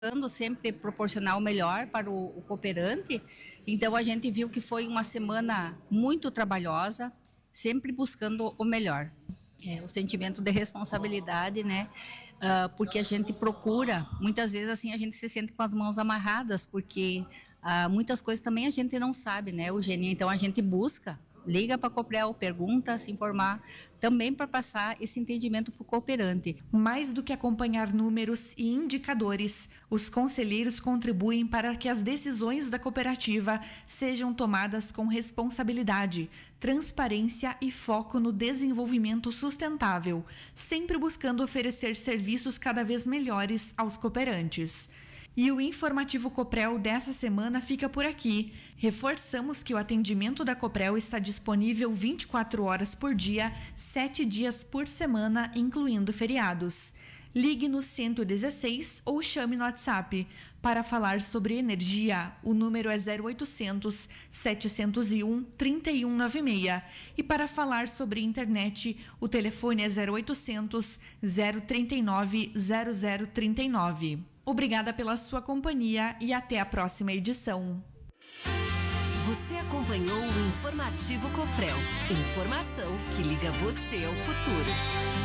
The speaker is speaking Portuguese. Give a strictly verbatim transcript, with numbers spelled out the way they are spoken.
buscando sempre proporcionar o melhor para o, o cooperante. Então a gente viu que foi uma semana muito trabalhosa, sempre buscando o melhor. É, o sentimento de responsabilidade, né? Uh, porque a gente procura, muitas vezes assim a gente se sente com as mãos amarradas, porque uh, muitas coisas também a gente não sabe, né, Eugênia? Então a gente busca, liga para a Coprel, pergunta, se informar, também para passar esse entendimento para o cooperante. Mais do que acompanhar números e indicadores, os conselheiros contribuem para que as decisões da cooperativa sejam tomadas com responsabilidade, transparência e foco no desenvolvimento sustentável, sempre buscando oferecer serviços cada vez melhores aos cooperantes. E o informativo Coprel dessa semana fica por aqui. Reforçamos que o atendimento da Coprel está disponível vinte e quatro horas por dia, sete dias por semana, incluindo feriados. Ligue no cento e dezesseis ou chame no WhatsApp. Para falar sobre energia, o número é zero oitocentos, setecentos e um, trinta e um noventa e seis. E para falar sobre internet, o telefone é zero oitocentos, zero trinta e nove, zero zero trinta e nove. Obrigada pela sua companhia e até a próxima edição. Você acompanhou o Informativo Coprel. Informação que liga você ao futuro.